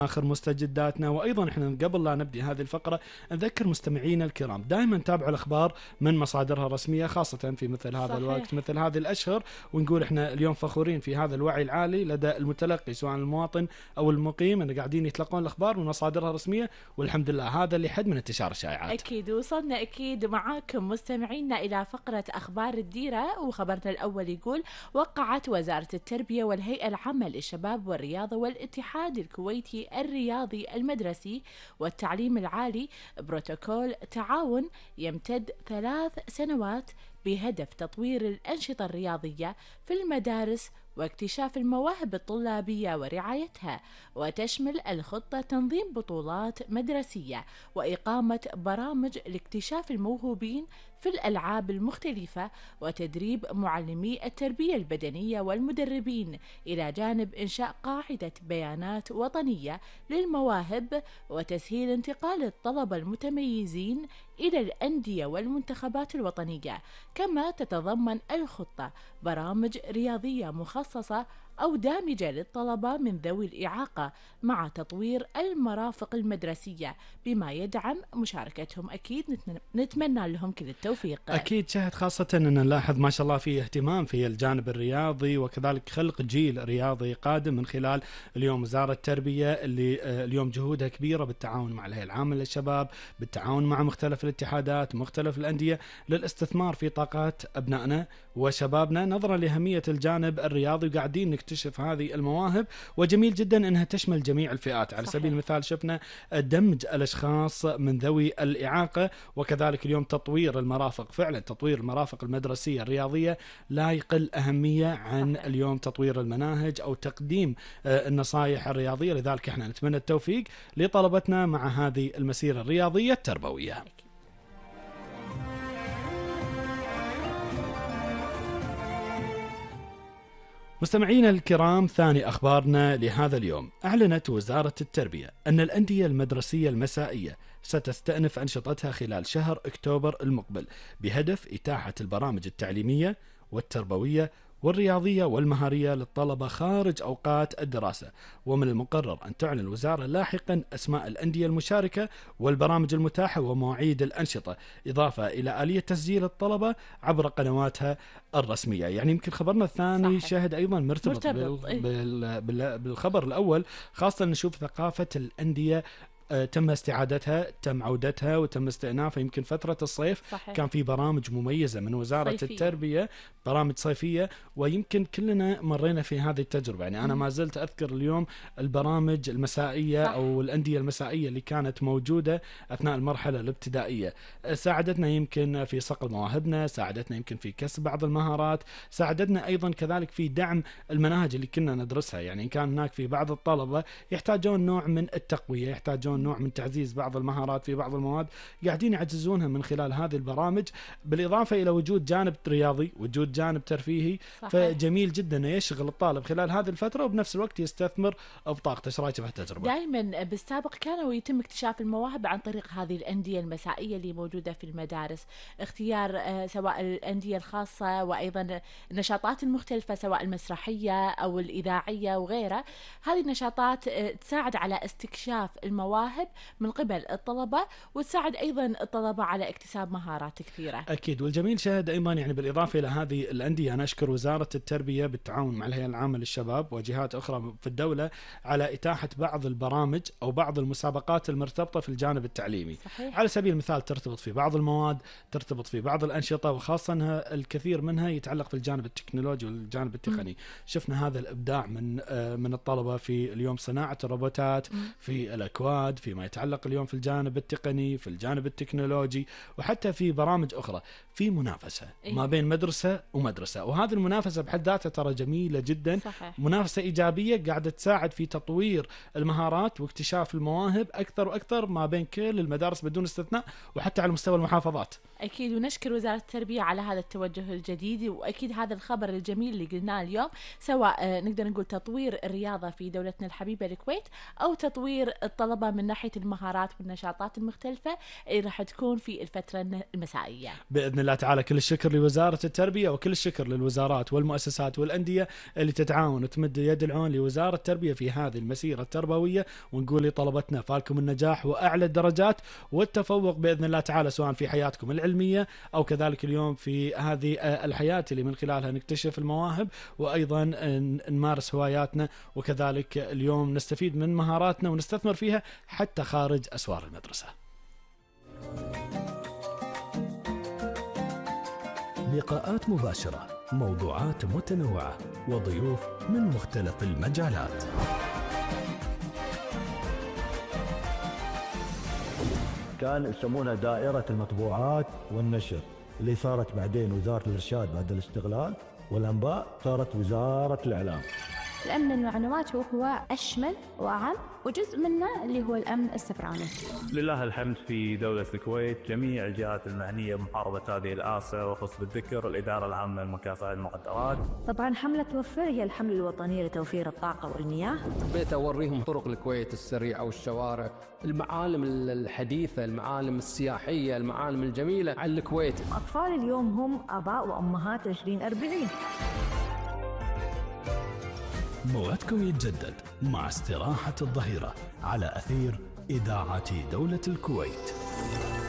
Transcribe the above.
آخر مستجداتنا. وأيضا إحنا قبل لا نبدأ هذه الفقرة نذكر مستمعينا الكرام دائما تابعوا الأخبار من مصادرها الرسمية، خاصة في مثل هذا الوقت، مثل هذه الأشهر. ونقول إحنا اليوم فخورين في هذا الوعي العالي لدى المتلقي سواء المواطن أو المقيم، أن قاعدين يتلقون الأخبار من مصادرها الرسمية، والحمد لله هذا اللي حد من انتشار الشائعات. أكيد وصلنا أكيد معاكم مستمعينا إلى فقرة أخبار الديرة. وخبرنا الأول يقول: وقعت وزارة التربية والهيئة العامة للشباب والرياضة والاتحاد الكويتي الرياضي المدرسي والتعليم العالي بروتوكول تعاون يمتد 3 سنوات بهدف تطوير الأنشطة الرياضية في المدارس واكتشاف المواهب الطلابية ورعايتها، وتشمل الخطة تنظيم بطولات مدرسية وإقامة برامج لاكتشاف الموهوبين في الألعاب المختلفة وتدريب معلمي التربية البدنية والمدربين، إلى جانب إنشاء قاعدة بيانات وطنية للمواهب وتسهيل انتقال الطلبة المتميزين إلى الأندية والمنتخبات الوطنية. كما تتضمن الخطة برامج رياضية مخصصة أو دامجة للطلبة من ذوي الإعاقة مع تطوير المرافق المدرسية بما يدعم مشاركتهم. أكيد نتمنى لهم كل التوفيق. أكيد شاهد، خاصة أن نلاحظ ما شاء الله في اهتمام في الجانب الرياضي وكذلك خلق جيل رياضي قادم من خلال اليوم وزارة التربية اللي اليوم جهودها كبيرة بالتعاون مع الهيئة العامة للشباب، بالتعاون مع مختلف الاتحادات مختلف الأندية للاستثمار في طاقات أبنائنا وشبابنا نظرا لأهمية الجانب الرياضي، وقاعدين نكتشف هذه المواهب. وجميل جدا أنها تشمل جميع الفئات. على سبيل المثال شفنا دمج الأشخاص من ذوي الإعاقة، وكذلك اليوم تطوير المرافق. فعلا تطوير المرافق المدرسية الرياضية لا يقل أهمية عن اليوم تطوير المناهج أو تقديم النصائح الرياضية. لذلك احنا نتمنى التوفيق لطلبتنا مع هذه المسيرة الرياضية التربوية. مستمعينا الكرام، ثاني أخبارنا لهذا اليوم: أعلنت وزارة التربية أن الأندية المدرسية المسائية ستستأنف أنشطتها خلال شهر أكتوبر المقبل بهدف إتاحة البرامج التعليمية والتربوية والرياضية والمهارية للطلبة خارج أوقات الدراسة. ومن المقرر أن تعلن الوزارة لاحقا أسماء الأندية المشاركة والبرامج المتاحة ومواعيد الأنشطة، إضافة إلى آلية تسجيل الطلبة عبر قنواتها الرسمية. يعني يمكن خبرنا الثاني شاهد أيضا مرتبط بالخبر الأول، خاصة نشوف ثقافة الأندية تم استعادتها، تم عودتها وتم استئنافها. يمكن فترة الصيف كان في برامج مميزة من وزارة التربية، برامج صيفية، ويمكن كلنا مرينا في هذه التجربة. يعني أنا ما زلت أذكر اليوم البرامج المسائية أو الأندية المسائية اللي كانت موجودة أثناء المرحلة الابتدائية. ساعدتنا يمكن في صقل مواهبنا، ساعدتنا يمكن في كسب بعض المهارات، ساعدتنا أيضا كذلك في دعم المناهج اللي كنا ندرسها. يعني كان هناك في بعض الطلبة يحتاجون نوع من التقوية، يحتاجون نوع من تعزيز بعض المهارات في بعض المواد، قاعدين يعززونها من خلال هذه البرامج، بالإضافة إلى وجود جانب رياضي، وجود جانب ترفيهي. فجميل جدا أنه يشغل الطالب خلال هذه الفترة وبنفس الوقت يستثمر بطاقته. ايش رايك بهالتجربة؟ دائما بالسابق كانوا يتم اكتشاف المواهب عن طريق هذه الأندية المسائية اللي موجودة في المدارس، اختيار سواء الأندية الخاصة وأيضا النشاطات المختلفة سواء المسرحية أو الإذاعية وغيرها. هذه النشاطات تساعد على استكشاف المواهب من قبل الطلبة، وتساعد أيضا الطلبة على اكتساب مهارات كثيرة. أكيد. والجميل شاهد أيضا يعني بالإضافة إلى هذه الأندية، أنا أشكر وزارة التربية بالتعاون مع الهيئة العامة للشباب وجهات أخرى في الدولة على إتاحة بعض البرامج أو بعض المسابقات المرتبطة في الجانب التعليمي. على سبيل المثال ترتبط في بعض المواد، ترتبط في بعض الأنشطة، وخاصة الكثير منها يتعلق في الجانب التكنولوجي والجانب التقني. شفنا هذا الإبداع من الطلبة في اليوم صناعة الروبوتات، في الأكواد، فيما يتعلق اليوم في الجانب التقني، في الجانب التكنولوجي، وحتى في برامج أخرى. في منافسة ما بين مدرسة ومدرسة، وهذه المنافسة بحد ذاتها ترى جميلة جدا. منافسة إيجابية قاعدة تساعد في تطوير المهارات واكتشاف المواهب أكثر وأكثر ما بين كل المدارس بدون استثناء، وحتى على مستوى المحافظات. أكيد، ونشكر وزارة التربية على هذا التوجه الجديد، وأكيد هذا الخبر الجميل اللي قلناه اليوم، سواء نقدر نقول تطوير الرياضة في دولتنا الحبيبة الكويت أو تطوير الطلبة من من ناحية المهارات والنشاطات المختلفة اللي راح تكون في الفترة المسائية. بإذن الله تعالى كل الشكر لوزارة التربية، وكل الشكر للوزارات والمؤسسات والأندية اللي تتعاون وتمد يد العون لوزارة التربية في هذه المسيرة التربوية. ونقول لطلبتنا فالكم النجاح وأعلى الدرجات والتفوق بإذن الله تعالى، سواء في حياتكم العلمية أو كذلك اليوم في هذه الحياة اللي من خلالها نكتشف المواهب، وأيضا نمارس هواياتنا، وكذلك اليوم نستفيد من مهاراتنا ونستثمر فيها حتى خارج أسوار المدرسة. لقاءات مباشرة، موضوعات متنوعة، وضيوف من مختلف المجالات. كان يسمونها دائرة المطبوعات والنشر، اللي صارت بعدين وزارة الإرشاد بعد الاستقلال، والأنباء صارت وزارة الإعلام. الأمن المعلومات هو أشمل وأعم، وجزء منه اللي هو الأمن السبراني. لله الحمد في دولة الكويت جميع الجهات المعنية بمحاربة هذه الآفة، وخص بالذكر الإدارة العامة لمكافحة المخدرات. طبعا حملة توفر هي الحملة الوطنية لتوفير الطاقة والمياه. بيت أوريهم طرق الكويت السريعة والشوارع، المعالم الحديثة، المعالم السياحية، المعالم الجميلة على الكويت. أطفال اليوم هم آباء وأمهات 2040. موعدكم يتجدد مع استراحة الظهيرة على أثير إذاعة دولة الكويت.